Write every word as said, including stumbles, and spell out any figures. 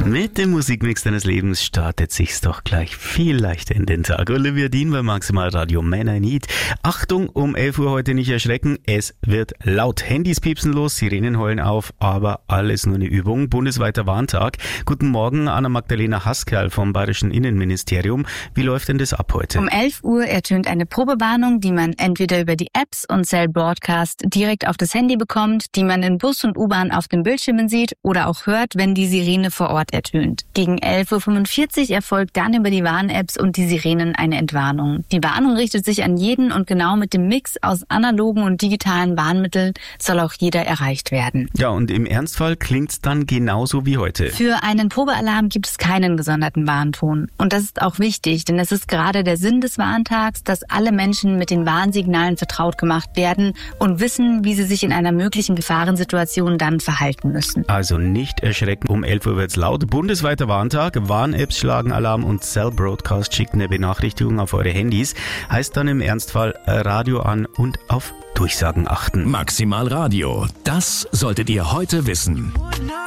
Mit dem Musikmix deines Lebens startet sich's doch gleich viel leichter in den Tag. Olivia Dean bei Maximal Radio Man I Need. Achtung, um elf Uhr heute nicht erschrecken, es wird laut. Handys piepsen los, Sirenen heulen auf, aber alles nur eine Übung. Bundesweiter Warntag. Guten Morgen, Anna-Magdalena Haskerl vom Bayerischen Innenministerium. Wie läuft denn das ab heute? Um elf Uhr ertönt eine Probewarnung, die man entweder über die Apps und Cell Broadcast direkt auf das Handy bekommt, die man in Bus und U-Bahn auf den Bildschirmen sieht oder auch hört, wenn die Sirene vor Ort ertönt. Gegen elf Uhr fünfundvierzig erfolgt dann über die Warn-Apps und die Sirenen eine Entwarnung. Die Warnung richtet sich an jeden und genau mit dem Mix aus analogen und digitalen Warnmitteln soll auch jeder erreicht werden. Ja, und im Ernstfall klingt's dann genauso wie heute. Für einen Probealarm gibt es keinen gesonderten Warnton. Und das ist auch wichtig, denn es ist gerade der Sinn des Warntags, dass alle Menschen mit den Warnsignalen vertraut gemacht werden und wissen, wie sie sich in einer möglichen Gefahrensituation dann verhalten müssen. Also nicht erschrecken, um elf Uhr wird's laut. Bundesweiter Warntag, Warn-Apps schlagen Alarm und Cell Broadcast schickt eine Benachrichtigung auf eure Handys. Heißt dann im Ernstfall Radio an und auf Durchsagen achten. Maximal Radio, das solltet ihr heute wissen.